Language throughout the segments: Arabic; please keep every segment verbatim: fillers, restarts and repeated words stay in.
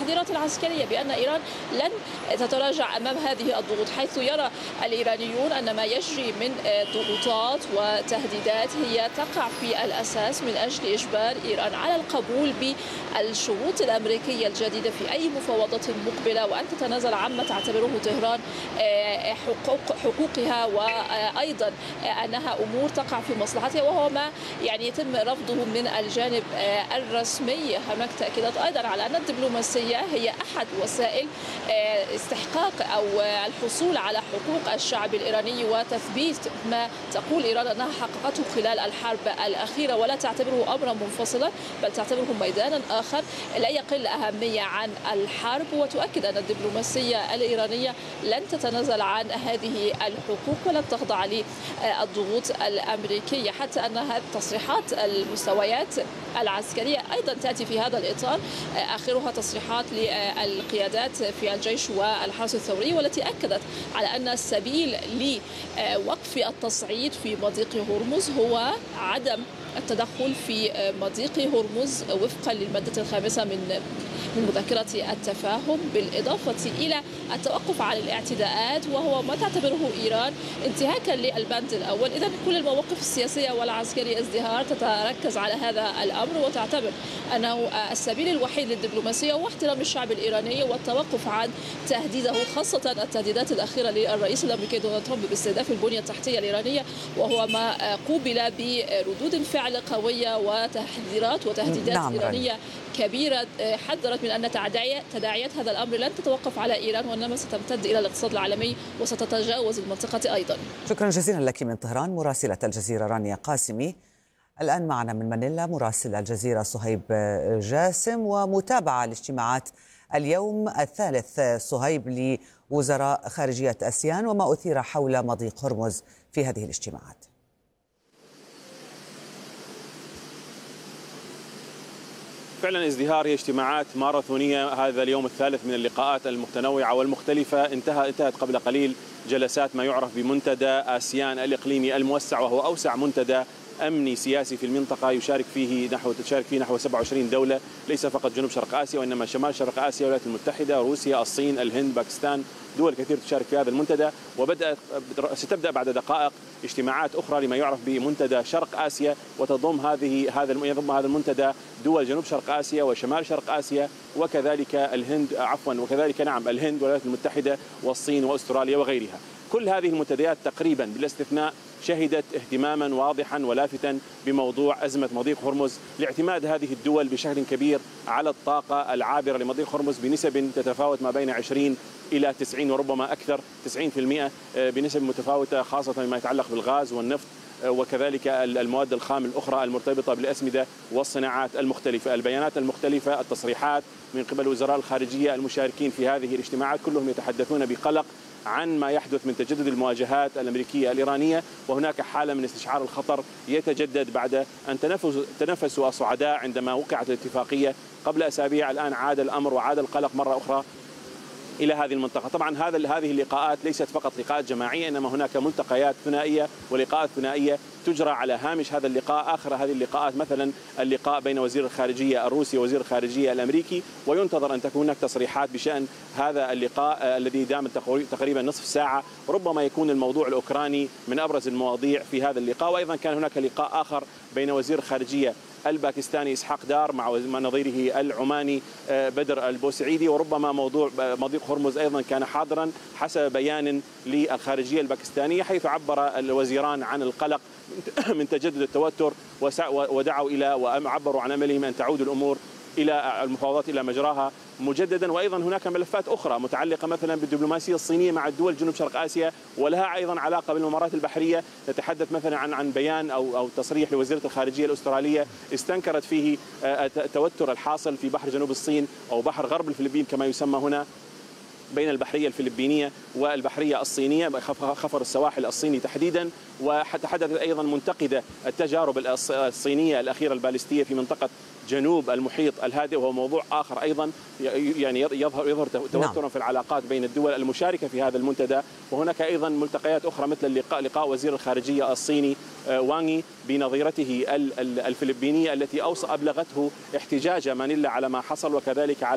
التحذيرات العسكرية بأن إيران لن تتراجع أمام هذه الضغوط، حيث يرى الإيرانيون أن ما يجري من ضغوطات وتهديدات هي تقع في الأساس من أجل إجبار إيران على القبول بالشروط الأمريكية الجديدة في أي مفاوضات مقبلة، وأن تتنازل عما تعتبره طهران حقوق حقوقها، وأيضا أنها أمور تقع في مصلحتها، وهو ما يعني يتم رفضه من الجانب الرسمي. هناك تأكيدات أيضا على أن الدبلوماسية هي أحد وسائل استحقاق أو الحصول على حقوق الشعب الإيراني وتثبيت ما تقول إيران أنها حققته خلال الحرب الأخيرة، ولا تعتبره أمرا منفصلا بل تعتبره ميدانا آخر لا يقل أهمية عن الحرب. وتؤكد أن الدبلوماسية الإيرانية لن تتنازل عن هذه الحقوق ولن تخضع للضغوط الأمريكية، حتى أن هذه التصريحات المستويات العسكرية أيضا تأتي في هذا الإطار، آخرها تصريحات للقيادات في الجيش والحرس الثوري، والتي أكدت على أن السبيل لوقف التصعيد في مضيق هرمز هو عدم التدخل في مضيق هرمز وفقا للمادة الخامسة من من مذكرة التفاهم، بالإضافة إلى التوقف عن الاعتداءات، وهو ما تعتبره إيران انتهاكا للبند الأول. إذن كل المواقف السياسية والعسكرية ازدهار تتركز على هذا الأمر، وتعتبر أنه السبيل الوحيد للدبلوماسية هو احترام الشعب الإيراني والتوقف عن تهديده، خاصة التهديدات الأخيرة للرئيس الأمريكي دونالد ترامب باستهداف البنية التحتية الإيرانية، وهو ما قوبل بردود فعل قوية وتحذيرات وتهديدات نعم إيرانية كبيرة حذرت من أن تداعيات هذا الأمر لن تتوقف على إيران، وإنما ستمتد إلى الاقتصاد العالمي وستتجاوز المنطقة أيضا. شكرا جزيلا لك من طهران مراسلة الجزيرة رانيا قاسمي. الآن معنا من مانيلا مراسل الجزيرة صهيب جاسم، ومتابعة لاجتماعات اليوم الثالث صهيب لوزراء خارجية آسيان وما أثير حول مضيق هرمز في هذه الاجتماعات. فعلا ازدهار هي اجتماعات ماراثونية هذا اليوم الثالث من اللقاءات المتنوعة والمختلفة. انتهى انتهت قبل قليل جلسات ما يعرف بمنتدى آسيان الإقليمي الموسع، وهو أوسع منتدى أمني سياسي في المنطقة يشارك فيه نحو تشارك فيه نحو سبعة وعشرين دولة، ليس فقط جنوب شرق آسيا وإنما شمال شرق آسيا، الولايات المتحدة، روسيا، الصين، الهند، باكستان، دول كثير تشارك في هذا المنتدى. وبدأت ستبدأ بعد دقائق اجتماعات أخرى لما يعرف بمنتدى شرق آسيا، وتضم هذه هذا يضم هذا المنتدى دول جنوب شرق آسيا وشمال شرق آسيا وكذلك الهند عفوا وكذلك نعم الهند والولايات المتحدة والصين وأستراليا وغيرها. كل هذه المنتديات تقريبا بلا استثناء شهدت اهتماما واضحا ولافتا بموضوع أزمة مضيق هرمز، لاعتماد هذه الدول بشكل كبير على الطاقة العابرة لمضيق هرمز بنسب تتفاوت ما بين عشرين إلى تسعين وربما أكثر تسعين بالمئة بنسب متفاوتة، خاصة فيما يتعلق بالغاز والنفط وكذلك المواد الخام الأخرى المرتبطة بالأسمدة والصناعات المختلفة. البيانات المختلفة، التصريحات من قبل وزراء الخارجية المشاركين في هذه الاجتماعات كلهم يتحدثون بقلق عن ما يحدث من تجدد المواجهات الأمريكية الإيرانية، وهناك حالة من استشعار الخطر يتجدد بعد أن تنفسوا الصعداء عندما وقعت الاتفاقية قبل أسابيع. الآن عاد الأمر وعاد القلق مرة أخرى إلى هذه المنطقة. طبعا هذا هذه اللقاءات ليست فقط لقاءات جماعية، إنما هناك ملتقيات ثنائية ولقاءات ثنائية تجرى على هامش هذا اللقاء. آخر هذه اللقاءات مثلا اللقاء بين وزير الخارجية الروسي ووزير الخارجية الأمريكي، وينتظر أن تكون هناك تصريحات بشأن هذا اللقاء الذي دام تقريبا نصف ساعة. ربما يكون الموضوع الأوكراني من أبرز المواضيع في هذا اللقاء. وأيضا كان هناك لقاء آخر بين وزير الخارجية الباكستاني إسحاق دار مع نظيره العماني بدر البوسعيدي، وربما موضوع مضيق هرمز أيضا كان حاضرا حسب بيان للخارجية الباكستانية، حيث عبر الوزيران عن القلق من تجدد التوتر ودعوا إلى وعبروا عن أملهم أن تعود الأمور إلى المفاوضات إلى مجراها مجددا. وأيضا هناك ملفات أخرى متعلقة مثلا بالدبلوماسية الصينية مع الدول جنوب شرق آسيا، ولها أيضا علاقة بالممرات البحرية. نتحدث مثلا عن عن بيان أو أو تصريح لوزيرة الخارجية الأسترالية استنكرت فيه التوتر الحاصل في بحر جنوب الصين أو بحر غرب الفلبين كما يسمى هنا، بين البحرية الفلبينية والبحرية الصينية، خفر السواحل الصيني تحديدا. وتحدثت أيضا منتقدة التجارب الصينية الأخيرة البالستية في منطقة جنوب المحيط الهادئ، وهو موضوع آخر أيضا يعني يظهر يظهر توترا في العلاقات بين الدول المشاركة في هذا المنتدى. وهناك أيضا ملتقيات أخرى مثل اللقاء لقاء وزير الخارجية الصيني وانغي بنظيرته الفلبينية التي أوصى أبلغته احتجاج مانيلا على ما حصل، وكذلك على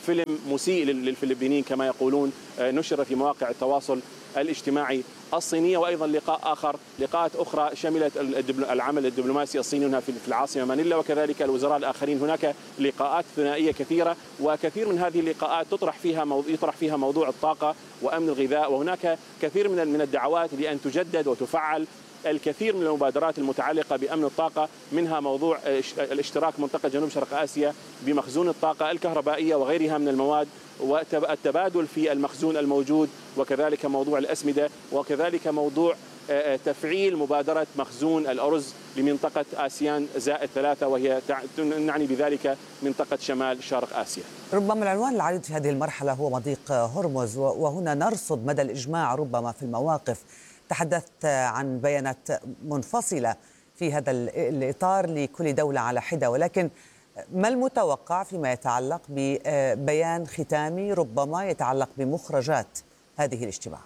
فيلم مسيء للفلبينيين كما يقولون نشر في مواقع التواصل الاجتماعي الصينية. وأيضا لقاء آخر لقاءات أخرى شملت العمل الدبلوماسي الصيني هنا في العاصمة مانيلا وكذلك الوزراء الآخرين. هناك لقاءات ثنائية كثيرة، وكثير من هذه اللقاءات تطرح فيها موضوع يطرح فيها موضوع الطاقة وأمن الغذاء، وهناك كثير من من الدعوات لأن تجدد وتفعل الكثير من المبادرات المتعلقة بأمن الطاقة، منها موضوع الاشتراك منطقة جنوب شرق آسيا بمخزون الطاقة الكهربائية وغيرها من المواد، والتبادل في المخزون الموجود، وكذلك موضوع الأسمدة، وكذلك موضوع تفعيل مبادرة مخزون الأرز لمنطقة آسيان زائد ثلاثة، وهي نعني بذلك منطقة شمال شرق آسيا. ربما العنوان العريض في هذه المرحلة هو مضيق هرمز، وهنا نرصد مدى الإجماع ربما في المواقف. تحدثت عن بيانات منفصلة في هذا الإطار لكل دولة على حدة، ولكن ما المتوقع فيما يتعلق ببيان ختامي ربما يتعلق بمخرجات هذه الاجتماعات؟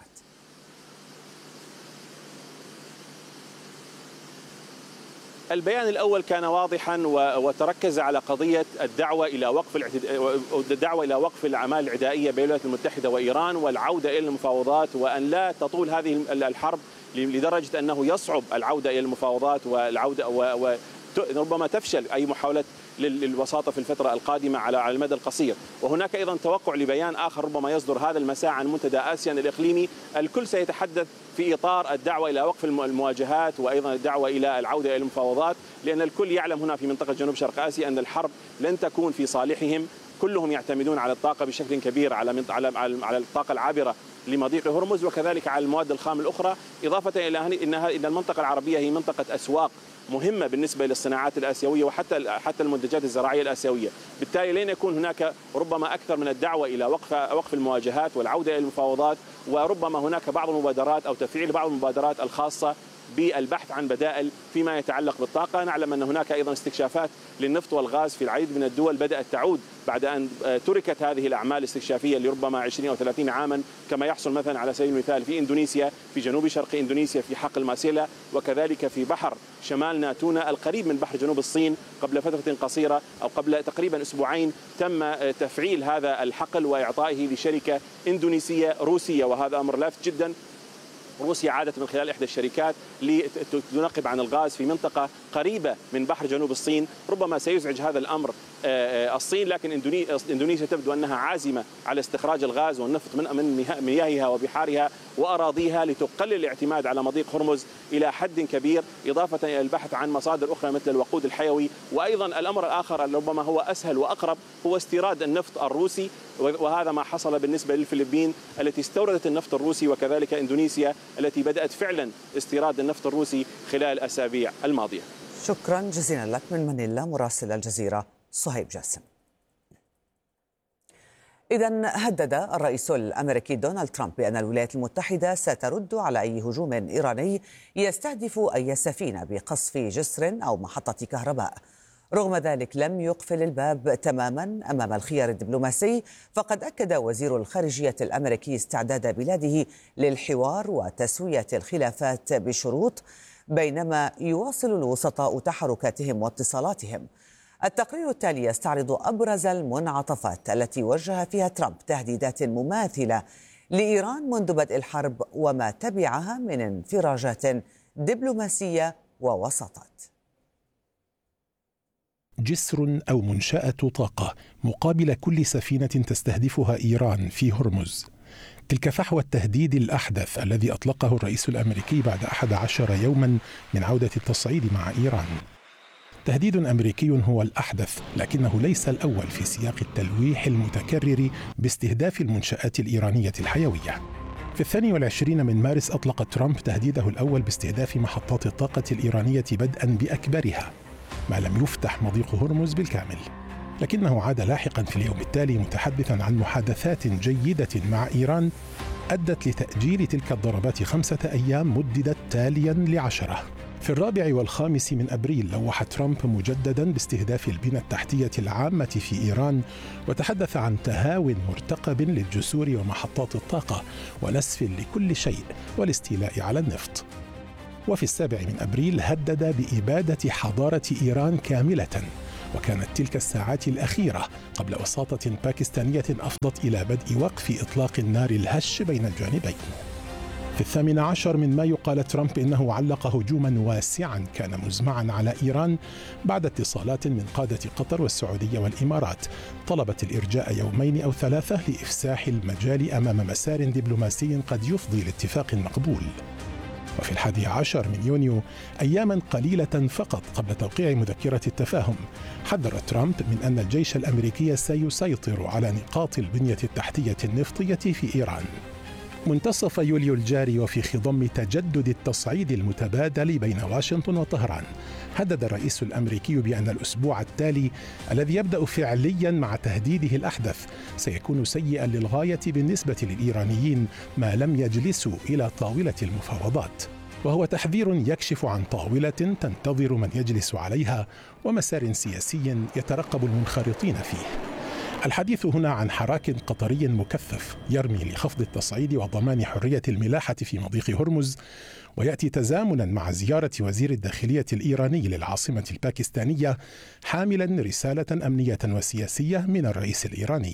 البيان الأول كان واضحا وتركز على قضية الدعوة إلى وقف الدعوة إلى وقف الأعمال العدائية بين الولايات المتحدة وإيران والعودة إلى المفاوضات، وأن لا تطول هذه الحرب لدرجة أنه يصعب العودة إلى المفاوضات والعودة وربما تفشل أي محاولة للوساطة في الفترة القادمة على المدى القصير. وهناك أيضا توقع لبيان آخر ربما يصدر هذا المساء عن منتدى آسيان الإقليمي. الكل سيتحدث في إطار الدعوة إلى وقف المواجهات وأيضا الدعوة إلى العودة إلى المفاوضات، لأن الكل يعلم هنا في منطقة جنوب شرق آسيا أن الحرب لن تكون في صالحهم. كلهم يعتمدون على الطاقة بشكل كبير على على الطاقة العابرة لمضيق هرمز، وكذلك على المواد الخام الأخرى، إضافة إلى أنها إن المنطقة العربية هي منطقة أسواق مهمة بالنسبة للصناعات الآسيوية وحتى حتى المنتجات الزراعية الآسيوية. بالتالي لن يكون هناك ربما أكثر من الدعوة إلى وقف وقف المواجهات والعودة إلى المفاوضات، وربما هناك بعض المبادرات أو تفعيل بعض المبادرات الخاصة بالبحث عن بدائل فيما يتعلق بالطاقة. نعلم أن هناك أيضا استكشافات للنفط والغاز في العديد من الدول بدأت تعود بعد أن تركت هذه الأعمال الاستكشافية لربما عشرين أو ثلاثين عاما، كما يحصل مثلا على سبيل المثال في إندونيسيا، في جنوب شرق إندونيسيا في حقل ماسيلا، وكذلك في بحر شمال ناتونا القريب من بحر جنوب الصين. قبل فترة قصيرة أو قبل تقريبا أسبوعين تم تفعيل هذا الحقل وإعطائه لشركة إندونيسية روسية، وهذا أمر لافت جدا. روسيا عادت من خلال إحدى الشركات لتنقب عن الغاز في منطقة قريبة من بحر جنوب الصين. ربما سيزعج هذا الأمر الصين، لكن إندونيسيا تبدو أنها عازمة على استخراج الغاز والنفط من مياهها وبحارها وأراضيها لتقلل الاعتماد على مضيق هرمز إلى حد كبير، إضافة إلى البحث عن مصادر أخرى مثل الوقود الحيوي. وأيضا الأمر الآخر ربما هو أسهل وأقرب هو استيراد النفط الروسي، وهذا ما حصل بالنسبة للفلبين التي استوردت النفط الروسي، وكذلك إندونيسيا التي بدأت فعلا استيراد النفط الروسي خلال الأسابيع الماضية. شكرا جزيلا لك من منيلا مراسل الجزيرة صهيب جاسم. إذن هدد الرئيس الأمريكي دونالد ترامب بأن الولايات المتحدة سترد على أي هجوم إيراني يستهدف أي سفينة بقصف جسر أو محطة كهرباء. رغم ذلك لم يقفل الباب تماما أمام الخيار الدبلوماسي، فقد أكد وزير الخارجية الأمريكي استعداد بلاده للحوار وتسوية الخلافات بشروط، بينما يواصل الوسطاء تحركاتهم واتصالاتهم. التقرير التالي يستعرض أبرز المنعطفات التي وجه فيها ترامب تهديدات مماثلة لإيران منذ بدء الحرب وما تبعها من انفراجات دبلوماسية ووساطات. جسر أو منشأة طاقة مقابل كل سفينة تستهدفها إيران في هرمز. تلك فحوى التهديد الأحدث الذي أطلقه الرئيس الأمريكي بعد أحد عشر يوما من عودة التصعيد مع إيران. تهديد أمريكي هو الأحدث، لكنه ليس الأول في سياق التلويح المتكرر باستهداف المنشآت الإيرانية الحيوية. في الثاني والعشرين من مارس أطلق ترامب تهديده الأول باستهداف محطات الطاقة الإيرانية بدءا بأكبرها، ما لم يفتح مضيق هرمز بالكامل. لكنه عاد لاحقا في اليوم التالي متحدثا عن محادثات جيدة مع إيران أدت لتأجيل تلك الضربات خمسة أيام مددت تاليا لعشرة. في الرابع والخامس من أبريل لوح ترامب مجددا باستهداف البنى التحتية العامة في إيران، وتحدث عن تهاون مرتقب للجسور ومحطات الطاقة ونسف لكل شيء والاستيلاء على النفط. وفي السابع من أبريل هدد بإبادة حضارة إيران كاملة، وكانت تلك الساعات الأخيرة قبل وساطة باكستانية أفضت إلى بدء وقف إطلاق النار الهش بين الجانبين. في الثامن عشر من مايو قال ترامب إنه علق هجوما واسعا كان مزمعا على إيران بعد اتصالات من قادة قطر والسعودية والإمارات طلبت الإرجاء يومين أو ثلاثة لإفساح المجال أمام مسار دبلوماسي قد يفضي لاتفاق مقبول. وفي الحادي عشر من يونيو أياما قليلة فقط قبل توقيع مذكرة التفاهم حذر ترامب من أن الجيش الأمريكي سيسيطر على نقاط البنية التحتية النفطية في إيران. منتصف يوليو الجاري وفي خضم تجدد التصعيد المتبادل بين واشنطن وطهران هدد الرئيس الأمريكي بأن الأسبوع التالي الذي يبدأ فعليا مع تهديده الأحدث سيكون سيئا للغاية بالنسبة للإيرانيين ما لم يجلسوا إلى طاولة المفاوضات، وهو تحذير يكشف عن طاولة تنتظر من يجلس عليها ومسار سياسي يترقب المنخرطين فيه. الحديث هنا عن حراك قطري مكثف يرمي لخفض التصعيد وضمان حرية الملاحة في مضيق هرمز، ويأتي تزامنا مع زيارة وزير الداخلية الإيراني للعاصمة الباكستانية حاملا رسالة أمنية وسياسية من الرئيس الإيراني.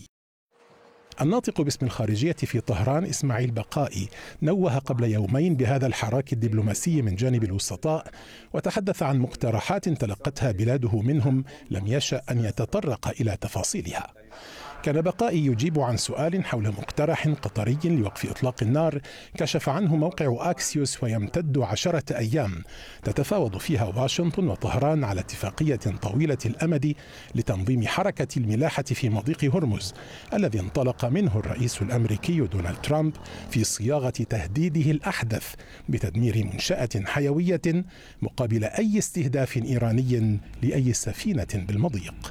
الناطق باسم الخارجية في طهران إسماعيل بقائي نوه قبل يومين بهذا الحراك الدبلوماسي من جانب الوسطاء، وتحدث عن مقترحات تلقتها بلاده منهم لم يشأ أن يتطرق إلى تفاصيلها. كان بقائي يجيب عن سؤال حول مقترح قطري لوقف إطلاق النار كشف عنه موقع أكسيوس ويمتد عشرة أيام تتفاوض فيها واشنطن وطهران على اتفاقية طويلة الأمد لتنظيم حركة الملاحة في مضيق هرمز الذي انطلق منه الرئيس الأمريكي دونالد ترامب في صياغة تهديده الأحدث بتدمير منشأة حيوية مقابل أي استهداف إيراني لأي سفينة بالمضيق.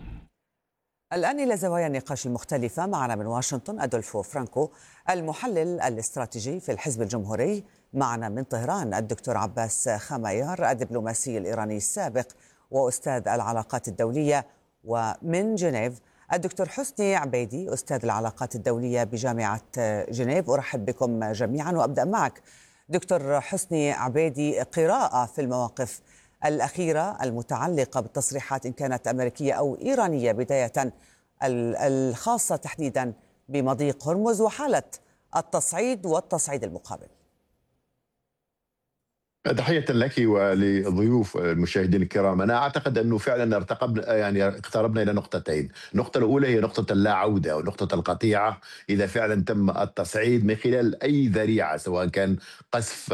الآن إلى زوايا النقاش المختلفة. معنا من واشنطن أدولفو فرانكو المحلل الاستراتيجي في الحزب الجمهوري. معنا من طهران الدكتور عباس خمايار الدبلوماسي الإيراني السابق وأستاذ العلاقات الدولية. ومن جنيف الدكتور حسني عبيدي أستاذ العلاقات الدولية بجامعة جنيف. أرحب بكم جميعا وأبدأ معك دكتور حسني عبيدي. قراءة في المواقف الأخيرة المتعلقة بالتصريحات إن كانت أمريكية أو إيرانية، بداية الخاصة تحديدا بمضيق هرمز وحالة التصعيد والتصعيد المقابل. تحية لك ولضيوف المشاهدين الكرام. أنا أعتقد أنه فعلا ارتقبنا يعني اقتربنا إلى نقطتين. النقطة الأولى هي نقطة اللا عودة أو نقطة القطيعة إذا فعلا تم التصعيد من خلال أي ذريعة، سواء كان قصف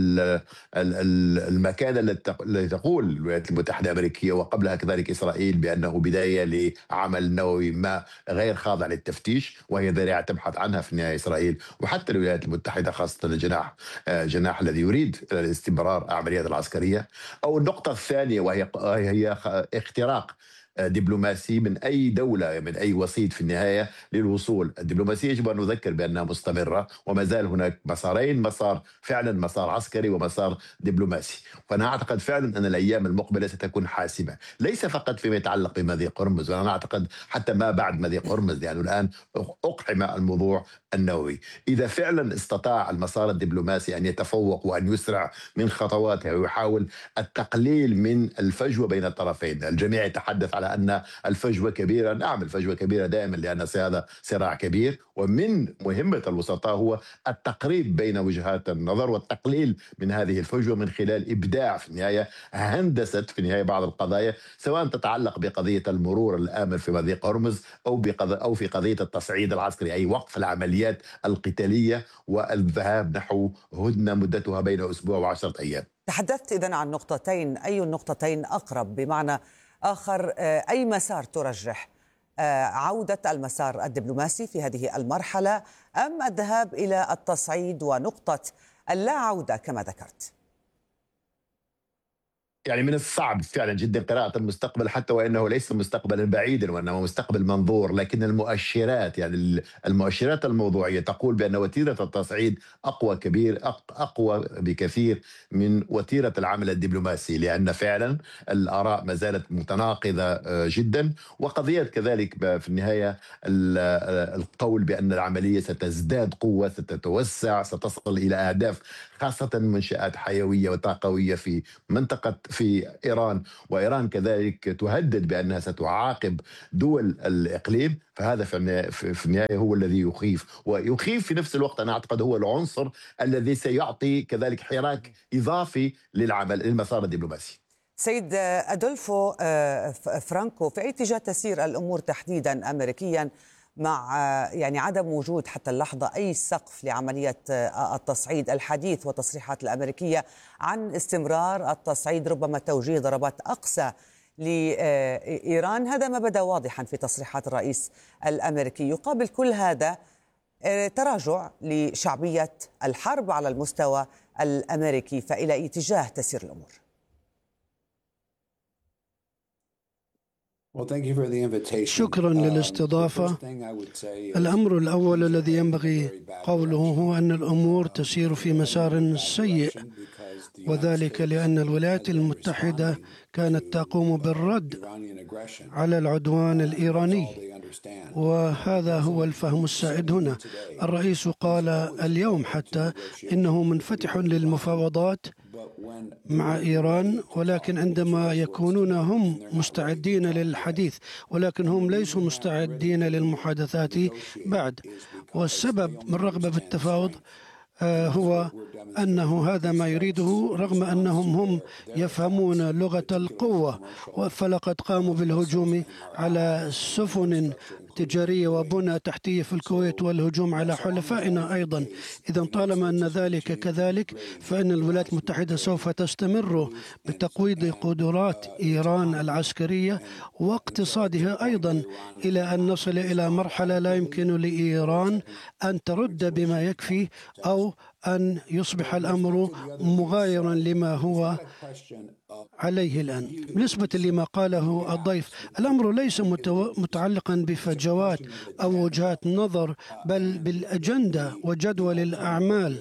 المكان الذي تقول الولايات المتحدة الأمريكية وقبلها كذلك إسرائيل بأنه بداية لعمل نووي ما غير خاضع للتفتيش، وهي ذريعة تبحث عنها في النهاية إسرائيل وحتى الولايات المتحدة، خاصة الجناح جناح الذي يريد الاستمرار العمليات العسكرية. أو النقطة الثانية وهي هي اختراق دبلوماسي من أي دولة من أي وسيط في النهاية للوصول. الدبلوماسية يجب أن نذكر بأنها مستمرة وما زال هناك مسارين، مسار فعلا مسار عسكري ومسار دبلوماسي. فأنا أعتقد فعلا أن الأيام المقبلة ستكون حاسمة، ليس فقط فيما يتعلق بمضيق هرمز، وأنا أعتقد حتى ما بعد مضيق هرمز، لأنه يعني الآن أقحم الموضوع النووي. إذا فعلا استطاع المسار الدبلوماسي أن يتفوق وأن يسرع من خطواته ويحاول التقليل من الفجوة بين الطرفين. الجميع يتحدث على أن الفجوة كبيرة، نعم الفجوة كبيرة دائما لأن هذا صراع كبير، ومن مهمة الوسطاء هو التقريب بين وجهات النظر والتقليل من هذه الفجوة من خلال إبداع في النهاية هندسة في النهاية بعض القضايا، سواء تتعلق بقضية المرور الآمن في مضيق هرمز أو أو في قضية التصعيد العسكري، أي وقف العمليات القتالية والذهاب نحو هدنة مدتها بين أسبوع وعشرة أيام. تحدثت إذن عن نقطتين، أي النقطتين أقرب؟ بمعنى آخر، أي مسار ترجح؟ عودة المسار الدبلوماسي في هذه المرحلة أم الذهاب إلى التصعيد ونقطة اللا عودة كما ذكرت؟ يعني من الصعب فعلا جدا قراءة المستقبل، حتى وإنه ليس مستقبلا بعيدا وإنما مستقبل منظور، لكن المؤشرات يعني المؤشرات الموضوعية تقول بأن وتيرة التصعيد أقوى كبير أقوى بكثير من وتيرة العمل الدبلوماسي، لأن فعلا الآراء ما زالت متناقضة جدا، وقضية كذلك في النهاية القول بأن العملية ستزداد قوة، ستتوسع، ستصل إلى أهداف خاصة منشآت حيوية وطاقوية في منطقة في إيران، وإيران كذلك تهدد بأنها ستعاقب دول الإقليم، فهذا في النهاية هو الذي يخيف. ويخيف في نفس الوقت أنا أعتقد هو العنصر الذي سيعطي كذلك حراك إضافي للعمل للمسار الدبلوماسي. سيد أدولفو فرانكو، في أي اتجاه تسير الأمور تحديدا أمريكيا مع يعني عدم وجود حتى اللحظة أي سقف لعملية التصعيد؟ الحديث والتصريحات الأمريكية عن استمرار التصعيد، ربما توجيه ضربات أقصى لإيران، هذا ما بدا واضحا في تصريحات الرئيس الأمريكي. يقابل كل هذا تراجع لشعبية الحرب على المستوى الأمريكي، فإلى أي اتجاه تسير الأمور؟ شكرا للاستضافة. الأمر الأول الذي ينبغي قوله هو أن الأمور تسير في مسار سيء، وذلك لأن الولايات المتحدة كانت تقوم بالرد على العدوان الإيراني، وهذا هو الفهم السائد هنا. الرئيس قال اليوم حتى إنه منفتح للمفاوضات مع إيران، ولكن عندما يكونون هم مستعدين للحديث، ولكن هم ليسوا مستعدين للمحادثات بعد. والسبب من رغبة بالتفاوض هو أنه هذا ما يريده، رغم أنهم هم يفهمون لغة القوة، فلقد قاموا بالهجوم على سفن تجارية وبنى تحتية في الكويت والهجوم على حلفائنا أيضا. إذا طالما أن ذلك كذلك، فإن الولايات المتحدة سوف تستمر بتقويض قدرات إيران العسكرية واقتصادها أيضا، إلى أن نصل إلى مرحلة لا يمكن لإيران أن ترد بما يكفي، أو أن يصبح الأمر مغايرا لما هو عليه الآن. بالنسبة لما قاله الضيف، الأمر ليس متعلقا بفجوات أو وجهات نظر، بل بالأجندة وجدول الأعمال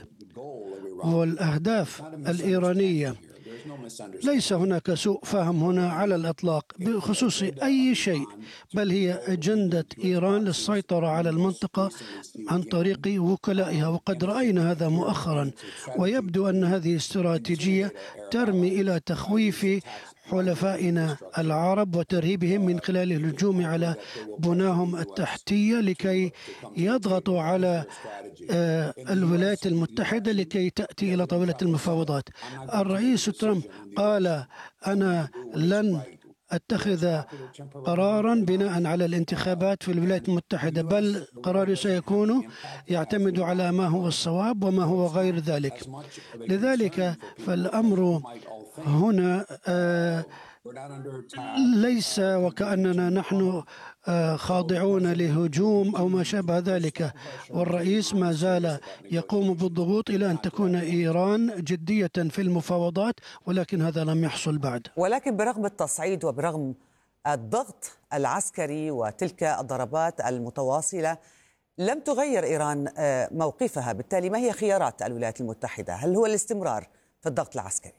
والأهداف الإيرانية. ليس هناك سوء فهم هنا على الإطلاق بخصوص أي شيء، بل هي أجندة إيران للسيطرة على المنطقة عن طريق وكلائها، وقد رأينا هذا مؤخرا. ويبدو أن هذه استراتيجية ترمي إلى تخويف حلفائنا العرب وترهيبهم من خلال الهجوم على بناهم التحتية لكي يضغطوا على الولايات المتحدة لكي تأتي إلى طاولة المفاوضات. الرئيس ترامب قال أنا لن أتخذ قرارا بناء على الانتخابات في الولايات المتحدة، بل قراري سيكون يعتمد على ما هو الصواب وما هو غير ذلك. لذلك فالأمر هنا آه ليس وكأننا نحن خاضعون لهجوم أو ما شابه ذلك، والرئيس ما زال يقوم بالضغوط إلى أن تكون إيران جدية في المفاوضات، ولكن هذا لم يحصل بعد. ولكن برغم التصعيد وبرغم الضغط العسكري وتلك الضربات المتواصلة لم تغير إيران موقفها. بالتالي ما هي خيارات الولايات المتحدة؟ هل هو الاستمرار في الضغط العسكري؟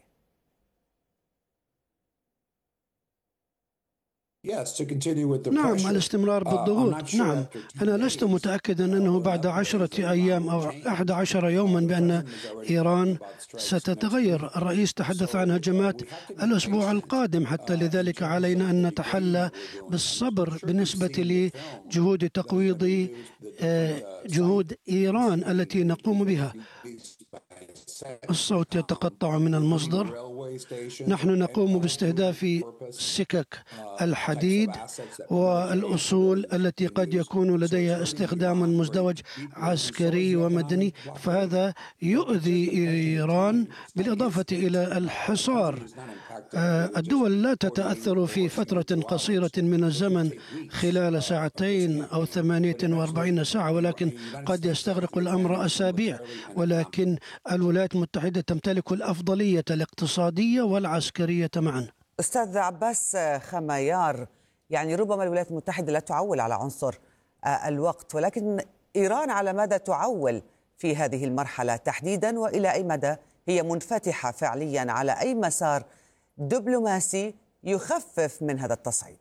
نعم، الاستمرار بالضغوط. نعم، أنا لست متأكدا أنه بعد عشرة أيام أو أحد عشر يوما بأن إيران ستتغير. الرئيس تحدث عن هجمات الأسبوع القادم، حتى لذلك علينا أن نتحلى بالصبر بالنسبة لجهود تقويض جهود إيران التي نقوم بها. الصوت يتقطع من المصدر. نحن نقوم باستهداف سكك الحديد والأصول التي قد يكون لديها استخدام مزدوج عسكري ومدني، فهذا يؤذي إيران بالإضافة إلى الحصار. الدول لا تتأثر في فترة قصيرة من الزمن خلال ساعتين أو ثمانية وأربعين ساعة، ولكن قد يستغرق الأمر أسابيع. ولكن الولايات المتحدة تمتلك الأفضلية الاقتصادية والعسكرية معا. أستاذ عباس خميار، يعني ربما الولايات المتحدة لا تعول على عنصر الوقت، ولكن إيران على ماذا تعول في هذه المرحلة تحديدا، وإلى أي مدى هي منفتحة فعليا على أي مسار دبلوماسي يخفف من هذا التصعيد؟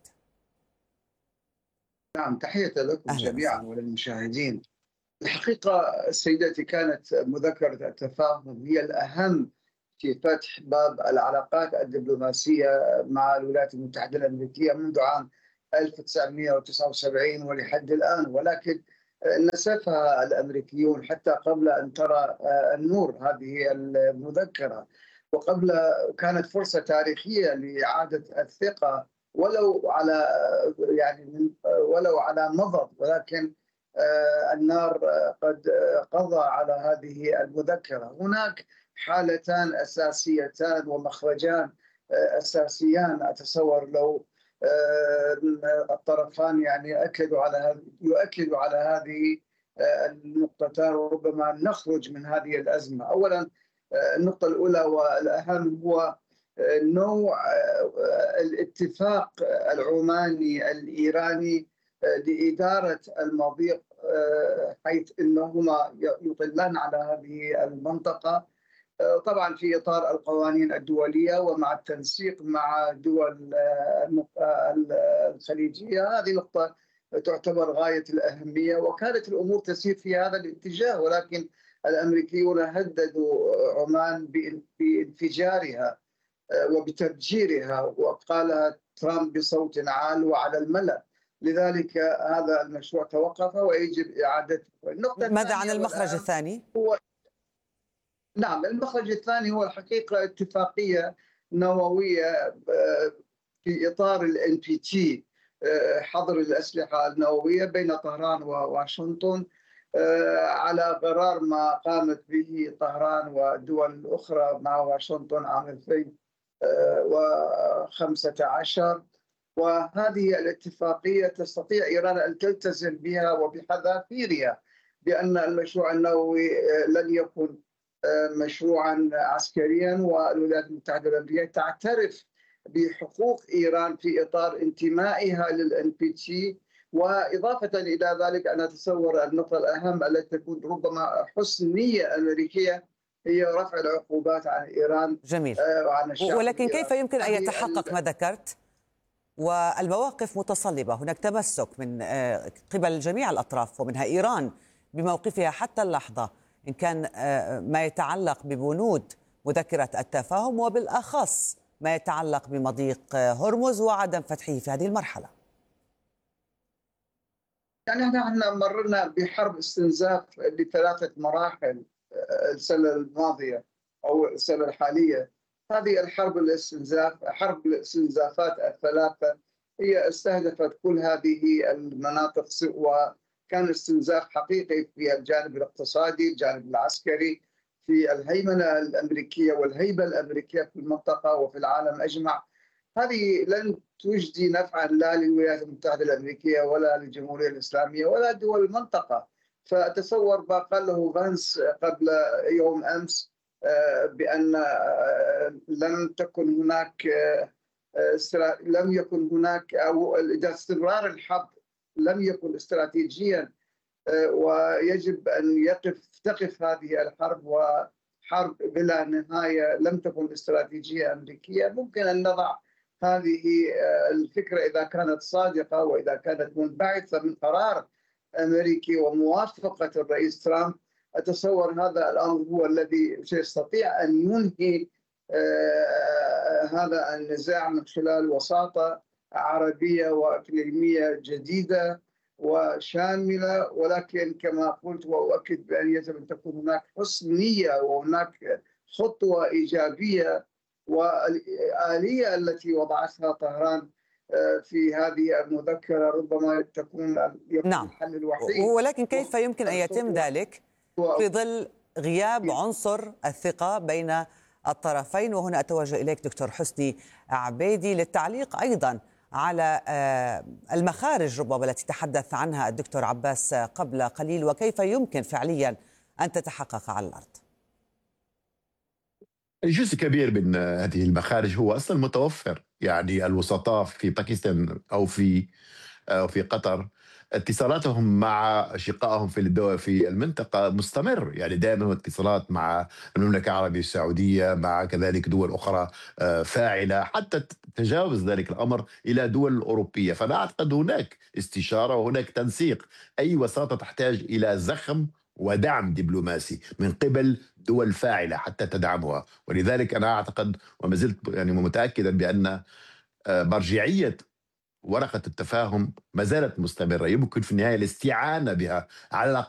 نعم، تحية لكم جميعا وللمشاهدين. الحقيقة سيدتي، كانت مذكرة التفاهم هي الأهم في فتح باب العلاقات الدبلوماسية مع الولايات المتحدة الأمريكية منذ عام ألف وتسعمئة وتسعة وسبعين ولحد الآن، ولكن نسفها الأمريكيون حتى قبل أن ترى النور هذه المذكرة، وقبل كانت فرصة تاريخية لإعادة الثقة ولو على يعني ولو على مضض، ولكن النار قد قضى على هذه المذكرة. هناك حالتان أساسيتان ومخرجان أساسيان أتصور لو الطرفان يعني أكدوا على يؤكدوا على هذه النقطتان وربما نخرج من هذه الأزمة. أولا النقطة الأولى والأهم هو نوع الاتفاق العماني الإيراني لإدارة المضيق، حيث أنهما يطلان على هذه المنطقة طبعا في إطار القوانين الدولية ومع التنسيق مع دول الخليجية. هذه نقطة تعتبر غاية الأهمية، وكانت الأمور تسير في هذا الاتجاه، ولكن الأمريكيون هددوا عمان بانفجارها وبتفجيرها، وقالها ترامب بصوت عال وعلى الملأ. لذلك هذا المشروع توقف ويجب إعادته. ماذا عن المخرج الثاني؟ هو نعم، المخرج الثاني هو الحقيقة اتفاقية نووية في إطار ال إن بي تي، حظر الأسلحة النووية بين طهران وواشنطن على غرار ما قامت به طهران والدول الأخرى مع واشنطن عام ألفين وخمسة عشر. وهذه الاتفاقية تستطيع إيران أن تلتزم بها وبحذافيرها، بأن المشروع النووي لن يكون مشروعا عسكريا، والولايات المتحدة الأمريكية تعترف بحقوق إيران في إطار انتمائها لل إن بي تي. وإضافة إلى ذلك أنا أتصور النقطة الأهم التي تكون ربما حسن نية أمريكية هي رفع العقوبات عن إيران. جميل. وعن الشعب ولكن كيف يمكن أن يتحقق ما ذكرت والمواقف متصلبة؟ هناك تمسك من قبل جميع الأطراف ومنها إيران بموقفها حتى اللحظة، إن كان ما يتعلق ببنود مذكرة التفاهم وبالأخص ما يتعلق بمضيق هرمز وعدم فتحه في هذه المرحلة. يعني نحن مررنا بحرب استنزاف لثلاثة مراحل السنة الماضية أو السنة الحالية. هذه الحرب الاستنزاف حرب الاستنزافات الثلاثة هي استهدفت كل هذه المناطق، وكان استنزاف حقيقي في الجانب الاقتصادي، الجانب العسكري، في الهيمنة الأمريكية والهيبة الأمريكية في المنطقة وفي العالم أجمع. هذه لن تجدي نفعا لا للولايات المتحدة الأمريكية ولا للجمهورية الإسلامية ولا دول المنطقة. فأتصور ما قاله فانس قبل يوم أمس بأن لم تكن هناك لم يكن هناك أو استمرار الحرب لم يكن استراتيجيا، ويجب أن يقف تقف هذه الحرب، وحرب بلا نهاية لم تكن استراتيجية أمريكية. ممكن أن نضع هذه الفكرة إذا كانت صادقة وإذا كانت منبعثة من قرار أمريكي وموافقة الرئيس ترامب. أتصور هذا الأمر هو الذي سيستطيع أن ينهي هذا النزاع من خلال وساطة عربية وإقليمية جديدة وشاملة. ولكن كما قلت وأؤكد بأن يجب أن تكون هناك حسن نية وهناك خطوة إيجابية، والآلية التي وضعتها طهران في هذه المذكرة ربما تكون نعم. الحل الوحيد. ولكن كيف يمكن أن يتم ذلك في ظل غياب عنصر الثقة بين الطرفين؟ وهنا أتوجه إليك دكتور حسني عبيدي للتعليق أيضا على المخارج ربما التي تحدث عنها الدكتور عباس قبل قليل، وكيف يمكن فعليا أن تتحقق على الأرض. جزء كبير من هذه المخارج هو أصلا متوفر، يعني الوسطاء في باكستان أو في أو في قطر اتصالاتهم مع أشقائهم في الدول في المنطقة مستمر، يعني دائما اتصالات مع المملكة العربية السعودية، مع كذلك دول أخرى فاعلة، حتى تجاوز ذلك الأمر إلى دول أوروبية. فلا أعتقد هناك استشارة وهناك تنسيق. أي وساطة تحتاج إلى زخم ودعم دبلوماسي من قبل دول فاعلة حتى تدعمها. ولذلك أنا أعتقد وما زلت يعني متأكدا بأن مرجعية ورقة التفاهم ما زالت مستمرة، يمكن في النهاية الاستعانة بها على